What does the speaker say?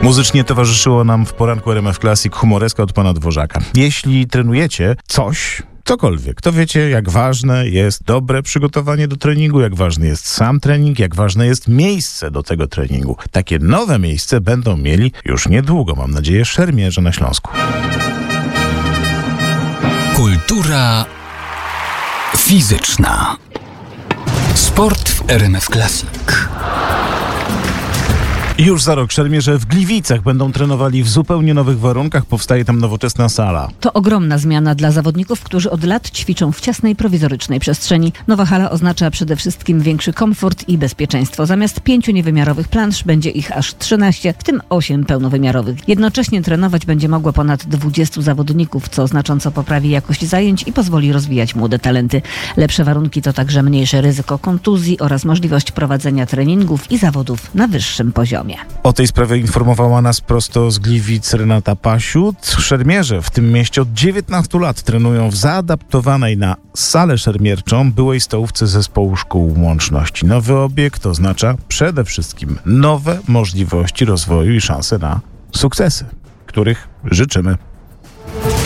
Muzycznie towarzyszyło nam w poranku RMF Classic humoreska od pana Dworzaka. Jeśli trenujecie cokolwiek, to wiecie, jak ważne jest dobre przygotowanie do treningu, jak ważny jest sam trening, jak ważne jest miejsce do tego treningu. Takie nowe miejsce będą mieli już niedługo, mam nadzieję, szermierze na Śląsku. Kultura fizyczna. Sport w RMF Classic. Już za rok szermierze w Gliwicach będą trenowali w zupełnie nowych warunkach. Powstaje tam nowoczesna sala. To ogromna zmiana dla zawodników, którzy od lat ćwiczą w ciasnej, prowizorycznej przestrzeni. Nowa hala oznacza przede wszystkim większy komfort i bezpieczeństwo. Zamiast 5 niewymiarowych plansz będzie ich aż 13, w tym 8 pełnowymiarowych. Jednocześnie trenować będzie mogło ponad 20 zawodników, co znacząco poprawi jakość zajęć i pozwoli rozwijać młode talenty. Lepsze warunki to także mniejsze ryzyko kontuzji oraz możliwość prowadzenia treningów i zawodów na wyższym poziomie. O tej sprawie informowała nas prosto z Gliwic Renata Pasiut. Szermierze w tym mieście od 19 lat trenują w zaadaptowanej na salę szermierczą byłej stołówce zespołu szkół łączności. Nowy obiekt oznacza przede wszystkim nowe możliwości rozwoju i szanse na sukcesy, których życzymy.